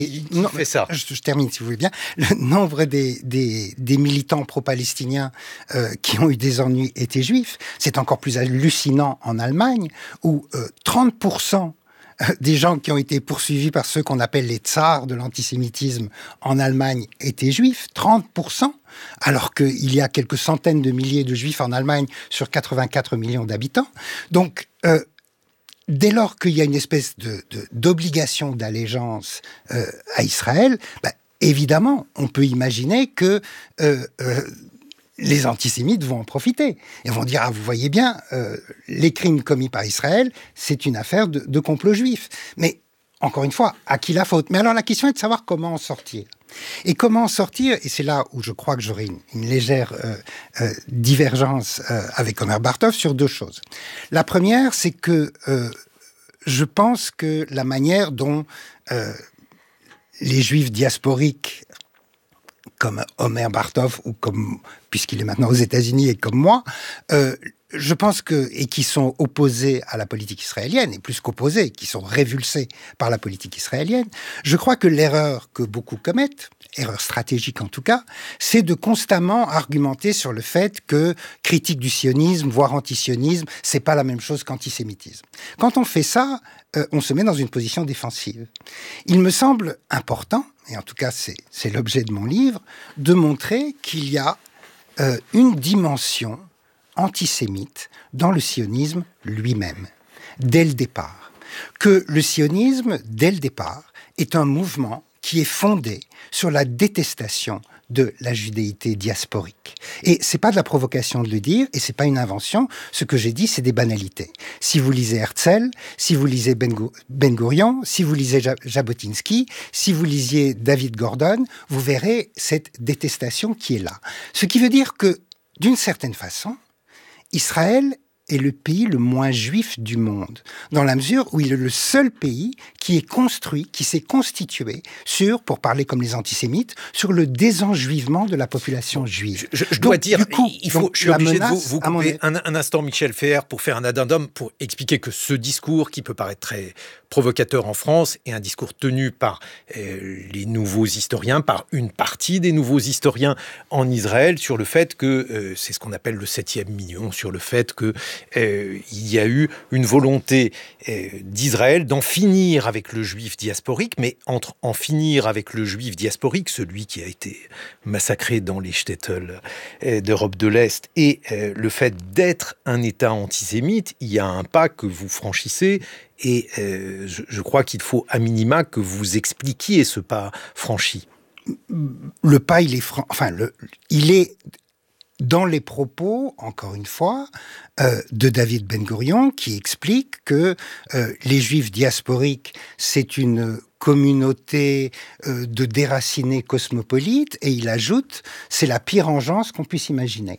Non, fait ça. Je termine, si vous voulez bien. Le nombre des militants pro-palestiniens qui ont eu des ennuis étaient juifs. C'est encore plus hallucinant en Allemagne, où 30% des gens qui ont été poursuivis par ceux qu'on appelle les tsars de l'antisémitisme en Allemagne étaient juifs. 30%, alors qu'il y a quelques centaines de milliers de juifs en Allemagne sur 84 millions d'habitants. Donc, dès lors qu'il y a une espèce d'obligation d'allégeance à Israël, évidemment, on peut imaginer que les antisémites vont en profiter et vont dire « Ah, vous voyez bien, les crimes commis par Israël, c'est une affaire de complot juif. » Mais, encore une fois, à qui la faute ? Mais alors, la question est de savoir comment en sortir. Et comment en sortir, et c'est là où je crois que j'aurai une légère divergence avec Omer Bartov sur deux choses. La première, c'est que je pense que la manière dont les juifs diasporiques, comme Omer Bartov, ou comme, puisqu'il est maintenant aux États-Unis et comme moi, je pense et qui sont opposés à la politique israélienne, et plus qu'opposés, qui sont révulsés par la politique israélienne, je crois que l'erreur que beaucoup commettent, erreur stratégique en tout cas, c'est de constamment argumenter sur le fait que critique du sionisme, voire antisionisme, c'est pas la même chose qu'antisémitisme. Quand on fait ça, on se met dans une position défensive. Il me semble important, et en tout cas c'est l'objet de mon livre, de montrer qu'il y a une dimension antisémite dans le sionisme lui-même, dès le départ. Que le sionisme, dès le départ, est un mouvement qui est fondé sur la détestation de la judéité diasporique. Et c'est pas de la provocation de le dire, et c'est pas une invention. Ce que j'ai dit, c'est des banalités. Si vous lisez Herzl, si vous lisez Ben Gurion, si vous lisez Jabotinsky, si vous lisiez David Gordon, vous verrez cette détestation qui est là. Ce qui veut dire que, d'une certaine façon, Israël est le pays le moins juif du monde, dans la mesure où il est le seul pays qui est construit, qui s'est constitué sur, pour parler comme les antisémites, sur le désenjuivement de la population juive. Je dois dire, je suis obligé de vous couper un instant, Michel Feher, pour faire un addendum, pour expliquer que ce discours, qui peut paraître très provocateur en France, est un discours tenu par les nouveaux historiens, par une partie des nouveaux historiens en Israël, sur le fait que, c'est ce qu'on appelle le 7e million, sur le fait que il y a eu une volonté d'Israël d'en finir avec le juif diasporique, mais entre en finir avec le juif diasporique, celui qui a été massacré dans les shtetls d'Europe de l'Est, et le fait d'être un État antisémite, il y a un pas que vous franchissez, et je crois qu'il faut à minima que vous expliquiez ce pas franchi. Le pas, il est dans les propos, encore une fois, de David Ben Gurion, qui explique que les Juifs diasporiques, c'est une communauté de déracinés cosmopolites, et il ajoute, c'est la pire engeance qu'on puisse imaginer.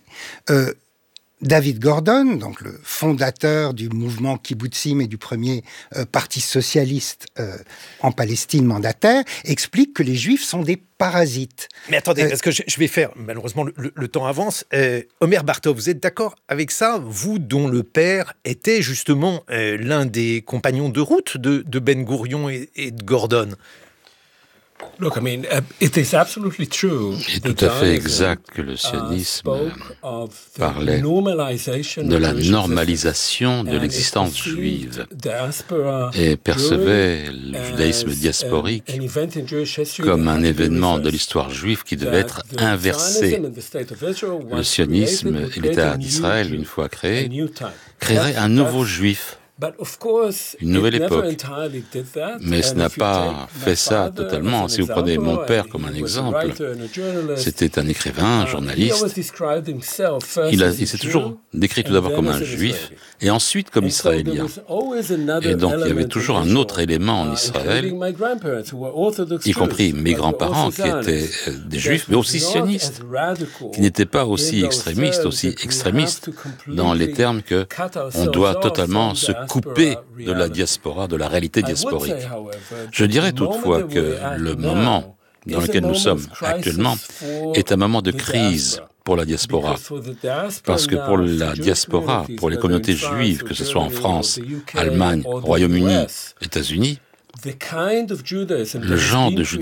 David Gordon, donc le fondateur du mouvement kibbutzim et du premier parti socialiste en Palestine mandataire, explique que les Juifs sont des parasites. Mais attendez, parce que je vais faire, malheureusement le temps avance, Omer Bartov, vous êtes d'accord avec ça, vous dont le père était justement l'un des compagnons de route de Ben Gurion et de Gordon? Look, I mean, it is absolutely true. Il est tout à fait exact que le sionisme parlait de la normalisation de l'existence juive et percevait le judaïsme diasporique comme un événement de l'histoire juive qui devait être inversé. Le sionisme et l'État d'Israël, une fois créé, créerait un nouveau juif. Une nouvelle époque. Mais ce n'a pas fait ça totalement. Si vous prenez mon père comme un exemple, c'était un écrivain, un journaliste. Il s'est toujours décrit tout d'abord comme un juif et ensuite comme israélien. Et donc il y avait toujours un autre élément en Israël, y compris mes grands-parents qui étaient des juifs, mais aussi sionistes, qui n'étaient pas aussi extrémistes dans les termes que on doit totalement se couper de la diaspora, de la réalité diasporique. Je dirais toutefois que le moment dans lequel nous sommes actuellement est un moment de crise pour la diaspora. Parce que pour la diaspora, pour les communautés juives, que ce soit en France, Allemagne, Royaume-Uni, États-Unis, Le genre de